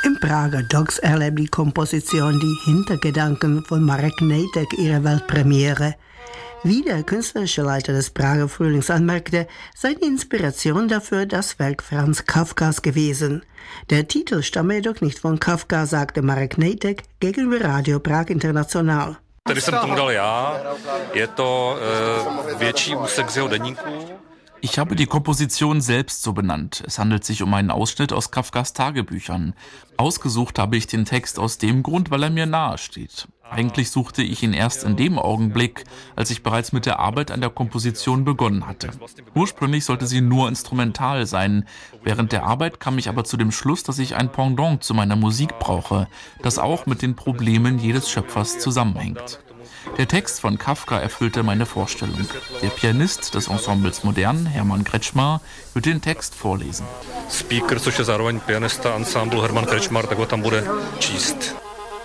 Im Prager Dogs erlebt die Komposition Die Hintergedanken von Marek Nejtek ihre Weltpremiere. Wie der künstlerische Leiter des Prager Frühlings anmerkte, sei die Inspiration dafür das Werk Franz Kafkas gewesen. Der Titel stamme jedoch nicht von Kafka, sagte Marek Nejtek gegenüber Radio Prag International. Tady jsem tomu dal já, je to větší úsek z jeho deníku. Ich habe die Komposition selbst so benannt. Es handelt sich um einen Ausschnitt aus Kafkas Tagebüchern. Ausgesucht habe ich den Text aus dem Grund, weil er mir nahe steht. Eigentlich suchte ich ihn erst in dem Augenblick, als ich bereits mit der Arbeit an der Komposition begonnen hatte. Ursprünglich sollte sie nur instrumental sein. Während der Arbeit kam ich aber zu dem Schluss, dass ich ein Pendant zu meiner Musik brauche, das auch mit den Problemen jedes Schöpfers zusammenhängt. Der Text von Kafka erfüllte meine Vorstellung. Der Pianist des Ensembles Modern, Hermann Kretschmar, wird den Text vorlesen. Speaker, což je zároveň pianista, ensemble Hermann Kretschmar, tak ho tam bude číst.